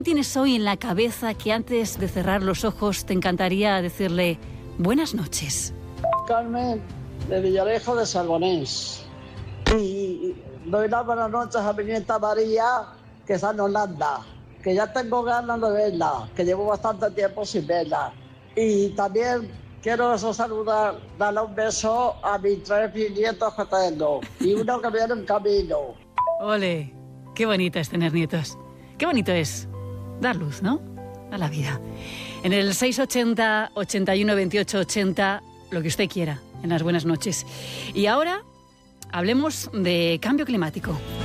¿Tienes hoy en la cabeza que antes de cerrar los ojos te encantaría decirle buenas noches? Carmen, de Villarejo de Salgonés. Y doy las buenas noches a mi nieta María, que está en Holanda, que ya tengo ganas de verla, que llevo bastante tiempo sin verla. Y también quiero saludar, darle un beso a mis 3 nietos que tengo y uno que viene en camino. Ole, qué bonito es tener nietos. Qué bonito es dar luz, ¿no?, a la vida. En el 680 81 28 80, lo que usted quiera, en las buenas noches. Y ahora hablemos de cambio climático.